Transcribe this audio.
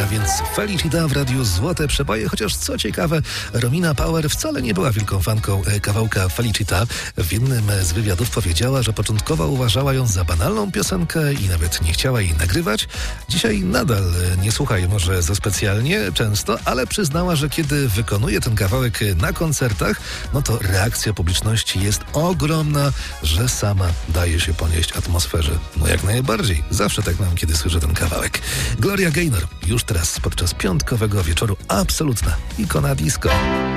więc Felicita w radiu Złote Przeboje, chociaż co ciekawe, Romina Power wcale nie była wielką fanką kawałka Felicita. W jednym z wywiadów powiedziała, że początkowo uważała ją za banalną piosenkę i nawet nie chciała jej nagrywać. Dzisiaj nadal nie słucha jej może za specjalnie, często, ale przyznała, że kiedy wykonuje ten kawałek na koncertach, no to reakcja publiczności jest ogromna, że sama daje się ponieść atmosferze. No jak najbardziej. Zawsze tak mam, kiedy słyszę ten kawałek. Gloria Gaynor już teraz podczas piątkowego wieczoru absolutna ikona disco.